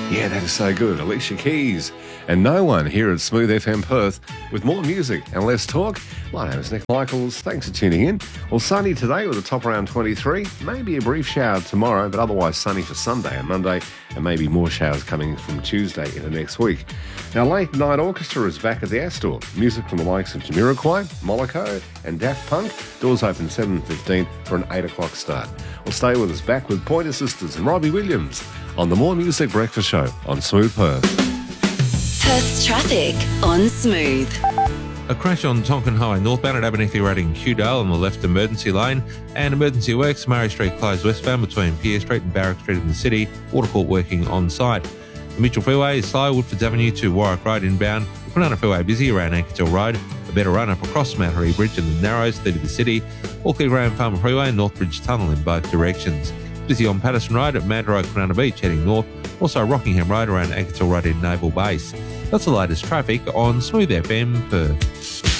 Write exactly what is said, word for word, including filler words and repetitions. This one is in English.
Yeah, that is so good. Alicia Keys and No One here at Smooth F M Perth with more music and less talk. My name is Nick Michaels. Thanks for tuning in. Well, sunny today with a top around twenty-three. Maybe a brief shower tomorrow, but otherwise sunny for Sunday and Monday, and maybe more showers coming from Tuesday into next week. Now, Late Night Orchestra is back at the Astor. Music from the likes of Jamiroquai, Moloko and Daft Punk. Doors open seven fifteen for an eight o'clock start. Well, stay with us, back with Pointer Sisters and Robbie Williams on the More Music Breakfast Show on Smooth Perth. Perth's traffic on Smooth. A crash on Tonkin Highway northbound at Abernethy Road in Kewdale on the left emergency lane, and emergency works Murray Street closed westbound between Pier Street and Barrack Street in the city. Watercourt working on site. The Mitchell Freeway is slow. Woodfords Avenue to Warwick Road inbound. The Kwinana Freeway busy around Ankershill Road. A better run up across Mattery Bridge and the Narrows through to the city. Auckland Graham Farmer Freeway and Northbridge Tunnel in both directions. Busy on Patterson Road at Mad Road, Kwinana Beach heading north. Also Rockingham Road around Ankershill Road in Naval Base. That's the latest traffic on Smooth F M Perth.